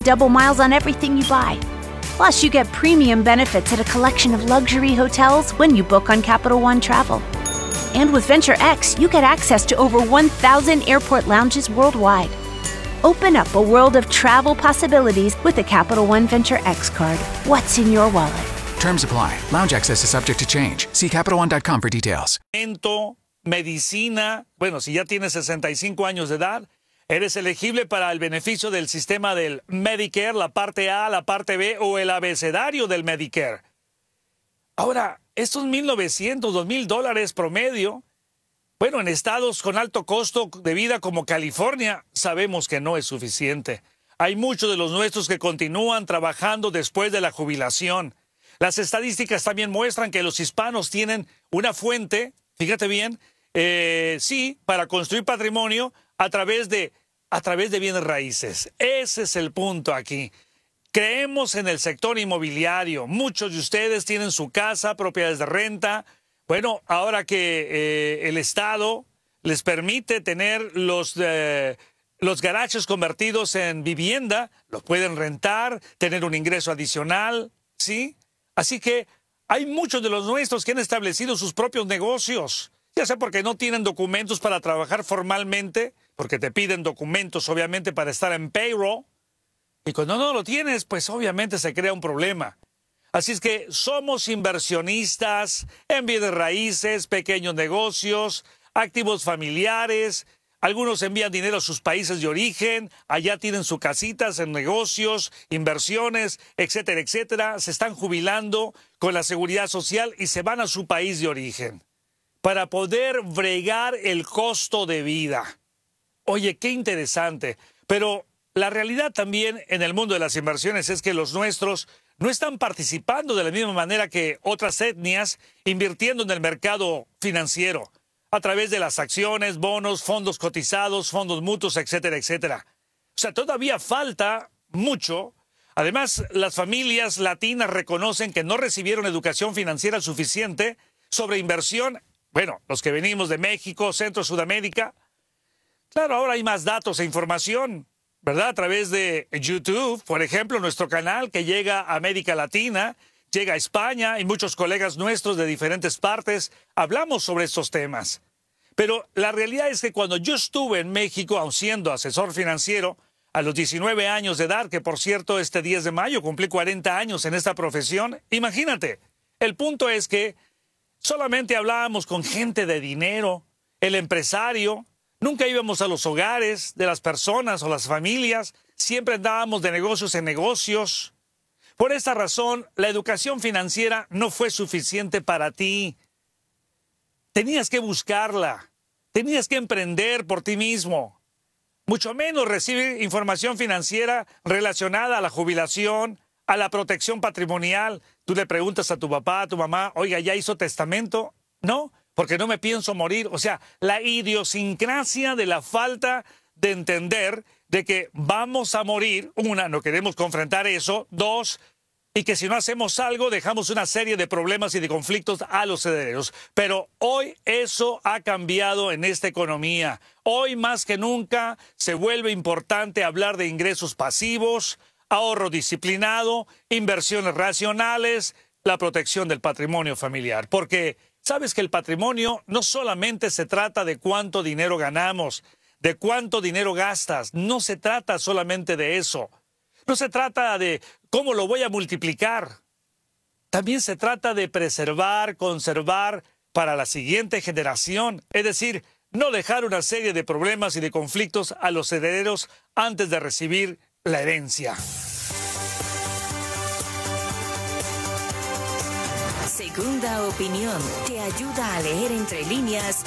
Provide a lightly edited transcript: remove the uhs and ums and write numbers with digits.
double miles on everything you buy. Plus, you get premium benefits at a collection of luxury hotels when you book on Capital One Travel. And with Venture X, you get access to over 1,000 airport lounges worldwide. Open up a world of travel possibilities with the Capital One Venture X card. What's in your wallet? Terms apply. Lounge access is subject to change. See CapitalOne.com for details. Medicina, bueno, si ya tienes 65 años de edad, eres elegible para el beneficio del sistema del Medicare, la parte A, la parte B o el abecedario del Medicare. Ahora, estos $1,900, $2,000 promedio, bueno, en estados con alto costo de vida como California, sabemos que no es suficiente. Hay muchos de los nuestros que continúan trabajando después de la jubilación. Las estadísticas también muestran que los hispanos tienen una fuente, fíjate bien, sí, para construir patrimonio a través de bienes raíces. Ese es el punto aquí. Creemos en el sector inmobiliario. Muchos de ustedes tienen su casa, propiedades de renta. Bueno, ahora que el Estado les permite tener los garajes convertidos en vivienda, los pueden rentar, tener un ingreso adicional, ¿sí? Así que hay muchos de los nuestros que han establecido sus propios negocios, ya sea porque no tienen documentos para trabajar formalmente, porque te piden documentos obviamente para estar en payroll, y cuando no lo tienes, pues obviamente se crea un problema. Así es que somos inversionistas en bienes raíces, pequeños negocios, activos familiares. Algunos envían dinero a sus países de origen, allá tienen sus casitas en negocios, inversiones, etcétera, etcétera. Se están jubilando con la seguridad social y se van a su país de origen para poder bregar el costo de vida. Oye, qué interesante. Pero la realidad también en el mundo de las inversiones es que los nuestros no están participando de la misma manera que otras etnias invirtiendo en el mercado financiero a través de las acciones, bonos, fondos cotizados, fondos mutuos, etcétera, etcétera. O sea, todavía falta mucho. Además, las familias latinas reconocen que no recibieron educación financiera suficiente sobre inversión. Bueno, los que venimos de México, Centro, Sudamérica. Claro, ahora hay más datos e información, ¿verdad? A través de YouTube, por ejemplo, nuestro canal que llega a América Latina, llega a España y muchos colegas nuestros de diferentes partes hablamos sobre estos temas. Pero la realidad es que cuando yo estuve en México, aun siendo asesor financiero, a los 19 años de edad, que por cierto este 10 de mayo cumplí 40 años en esta profesión, imagínate, el punto es que solamente hablábamos con gente de dinero, el empresario. Nunca íbamos a los hogares de las personas o las familias, siempre andábamos de negocios en negocios. Por esta razón, la educación financiera no fue suficiente para ti. Tenías que buscarla, tenías que emprender por ti mismo. Mucho menos recibir información financiera relacionada a la jubilación, a la protección patrimonial. Tú le preguntas a tu papá, a tu mamá, oiga, ¿ya hizo testamento? No, porque no me pienso morir. O sea, la idiosincrasia de la falta de entender de que vamos a morir. Una, no queremos confrontar eso. Dos, y que si no hacemos algo, dejamos una serie de problemas y de conflictos a los herederos. Pero hoy eso ha cambiado en esta economía. Hoy más que nunca se vuelve importante hablar de ingresos pasivos, ahorro disciplinado, inversiones racionales, la protección del patrimonio familiar. Porque sabes que el patrimonio no solamente se trata de cuánto dinero ganamos, de cuánto dinero gastas. No se trata solamente de eso. No se trata de cómo lo voy a multiplicar. También se trata de preservar, conservar para la siguiente generación. Es decir, no dejar una serie de problemas y de conflictos a los herederos antes de recibir la herencia. Segunda opinión te ayuda a leer entre líneas